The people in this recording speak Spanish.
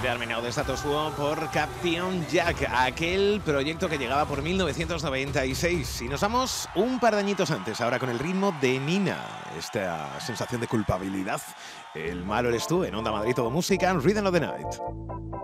Armenao de Status Quo por Captain Jack, aquel proyecto que llegaba por 1996. Y nos vamos un par de añitos antes, ahora con el ritmo de Nina. Esta sensación de culpabilidad. El malo eres tú en Onda Madrid, todo música, Rhythm of the Night.